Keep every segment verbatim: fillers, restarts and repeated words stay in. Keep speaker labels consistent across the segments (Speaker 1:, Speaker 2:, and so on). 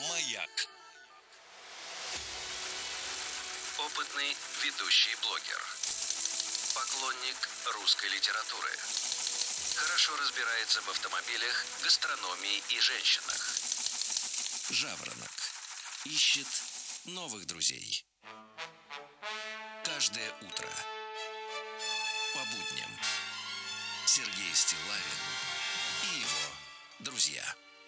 Speaker 1: Маяк.
Speaker 2: Опытный ведущий блогер. Поклонник русской литературы. Хорошо разбирается в автомобилях, гастрономии и женщинах.
Speaker 1: Жаворонок. Ищет новых друзей. Каждое утро. По будням. Сергей Стиллавин и его друзья.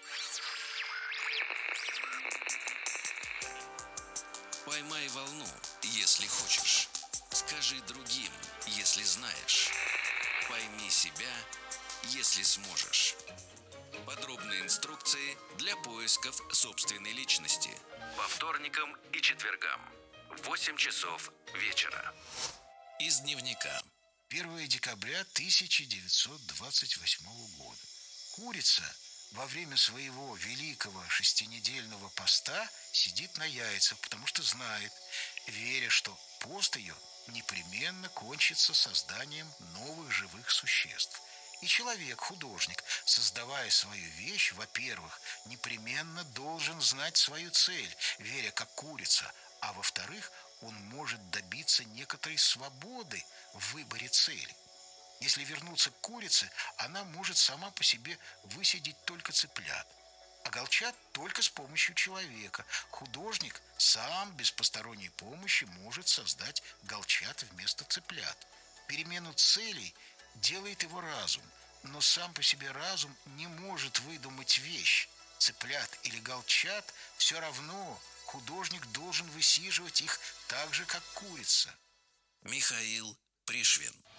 Speaker 1: Поймай волну, если хочешь. Скажи другим, если знаешь. Пойми себя, если сможешь. Подробные инструкции для поисков собственной личности.
Speaker 2: По вторникам и четвергам в восемь часов вечера.
Speaker 1: Из дневника.
Speaker 3: первое декабря тысяча девятьсот двадцать восьмого года. Курица во время своего великого шестинедельного поста сидит на яйцах, потому что знает, веря, что пост ее непременно кончится созданием новых живых существ. И человек, художник, создавая свою вещь, во-первых, непременно должен знать свою цель, веря как курица, а во-вторых, он может добиться некоторой свободы в выборе цели. Если вернуться к курице, она может сама по себе высидеть только цыплят, а голчат только с помощью человека. Художник сам без посторонней помощи может создать голчат вместо цыплят. Перемену целей делает его разум, но сам по себе разум не может выдумать вещь. Цыплят или голчат все равно художник должен высиживать их так же, как курица.
Speaker 1: Михаил Пришвин.